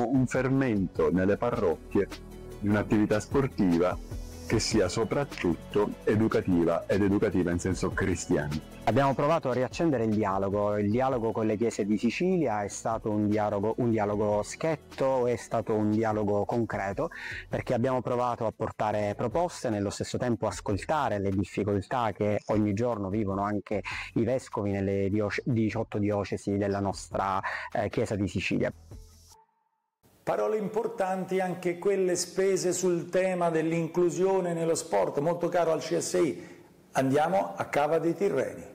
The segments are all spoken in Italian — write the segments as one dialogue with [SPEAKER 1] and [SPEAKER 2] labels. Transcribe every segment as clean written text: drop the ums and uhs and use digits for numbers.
[SPEAKER 1] un fermento nelle parrocchie di un'attività sportiva che sia soprattutto educativa ed educativa in senso cristiano.
[SPEAKER 2] Abbiamo provato a riaccendere il dialogo con le chiese di Sicilia è stato un dialogo schietto, è stato un dialogo concreto, perché abbiamo provato a portare proposte, nello stesso tempo ascoltare le difficoltà che ogni giorno vivono anche i vescovi nelle 18 diocesi della nostra Chiesa di Sicilia.
[SPEAKER 3] Parole importanti anche quelle spese sul tema dell'inclusione nello sport, molto caro al CSI. Andiamo a Cava dei Tirreni.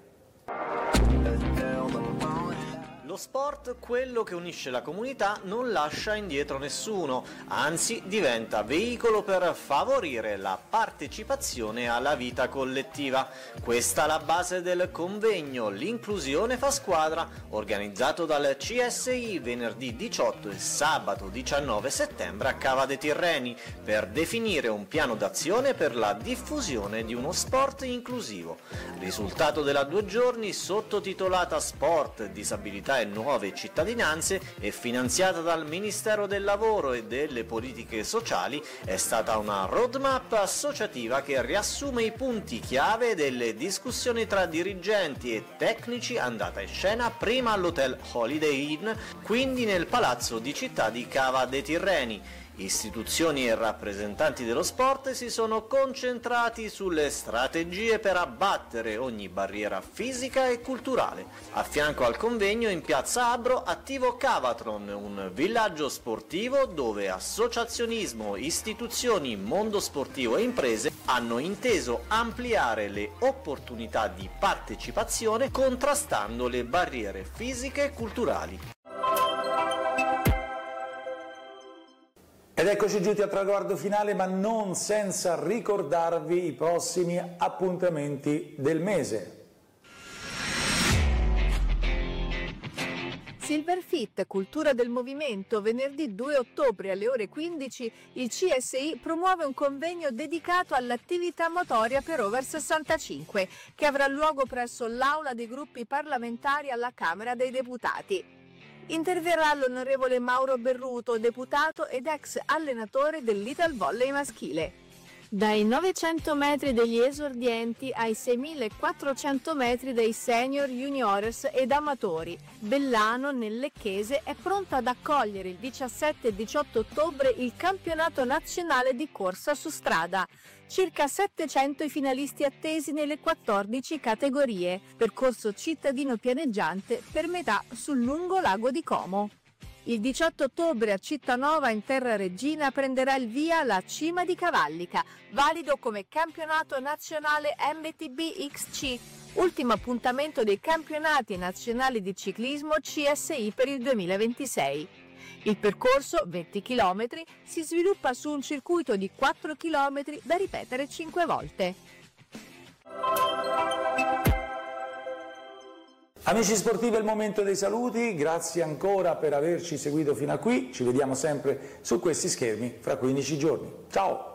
[SPEAKER 4] Lo sport, quello che unisce la comunità, non lascia indietro nessuno, anzi diventa veicolo per favorire la partecipazione alla vita collettiva. Questa è la base del convegno L'inclusione fa squadra, organizzato dal CSI venerdì 18 e sabato 19 settembre a Cava dei Tirreni, per definire un piano d'azione per la diffusione di uno sport inclusivo. Risultato della 2 giorni, sottotitolata Sport, Disabilità e Nuove Cittadinanze e finanziata dal Ministero del Lavoro e delle Politiche Sociali, è stata una roadmap associativa che riassume i punti chiave delle discussioni tra dirigenti e tecnici, andata in scena prima all'Hotel Holiday Inn, quindi nel Palazzo di Città di Cava dei Tirreni. Istituzioni e rappresentanti dello sport si sono concentrati sulle strategie per abbattere ogni barriera fisica e culturale. A fianco al convegno in Piazza Abro attivo Cavatron, un villaggio sportivo dove associazionismo, istituzioni, mondo sportivo e imprese hanno inteso ampliare le opportunità di partecipazione contrastando le barriere fisiche e culturali.
[SPEAKER 3] Ed eccoci giunti al traguardo finale, ma non senza ricordarvi i prossimi appuntamenti del mese.
[SPEAKER 5] Silverfit, cultura del movimento, venerdì 2 ottobre alle ore 15 il CSI promuove un convegno dedicato all'attività motoria per over 65 che avrà luogo presso l'Aula dei gruppi parlamentari alla Camera dei Deputati. Interverrà l'onorevole Mauro Berruto, deputato ed ex allenatore dell'Ital Volley maschile. Dai 900 metri degli esordienti ai 6.400 metri dei senior, juniores ed amatori, Bellano nel Lecchese è pronto ad accogliere il 17 e 18 ottobre il campionato nazionale di corsa su strada. Circa 700 i finalisti attesi nelle 14 categorie, percorso cittadino pianeggiante per metà sul lungo lago di Como. Il 18 ottobre a Cittanova in Terra Regina prenderà il via la Cima di Cavallica, valido come campionato nazionale MTB XC, ultimo appuntamento dei campionati nazionali di ciclismo CSI per il 2026. Il percorso, 20 km, si sviluppa su un circuito di 4 km da ripetere 5 volte.
[SPEAKER 3] Amici sportivi, è il momento dei saluti, grazie ancora per averci seguito fino a qui, ci vediamo sempre su questi schermi fra 15 giorni. Ciao!